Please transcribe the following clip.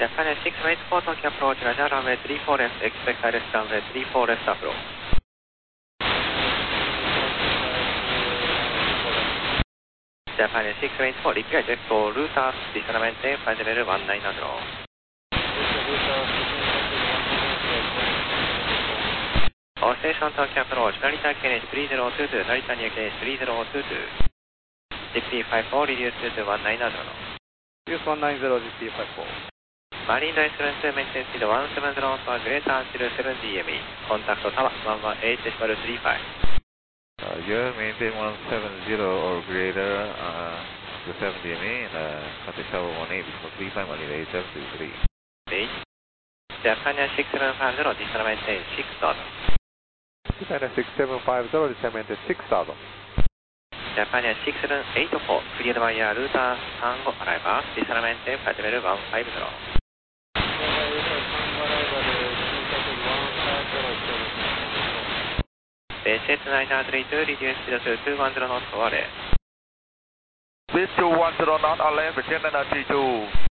Japan 684 Tokyo approach, Roger, runway 34 left, expect direct runway 34 left approach. Japan 684, repeat check for router, disarmamente, flight level 19 0. All station Tokyo approach, Narita KNH 3022, Narita New KNH 3022. GP54 reduce to 190. Use 190 GP54. Marine Drive 72, maintain speed 170 for greater until 7 DME. Contact tower 118.35. Yeah, maintain 170 or greater to 7 DME and contact tower 18 for 35 Marine 8723. 8. Japan 6750, disarm maintain 6000. Japan 6750, disarm maintain 6000. Japan 6784, cleared via router 35 arrival, disarm maintain flight level 150. Base 932, reduce speed to 210 knots for left. Base 210 knot on left, Virginia 92.